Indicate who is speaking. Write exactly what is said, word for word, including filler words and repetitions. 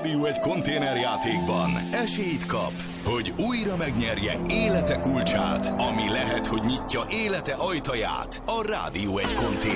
Speaker 1: Rádió egy konténerjátékban esélyt kap, hogy újra megnyerje élete kulcsát, ami lehet, hogy nyitja élete ajtaját a Rádió egy konténer.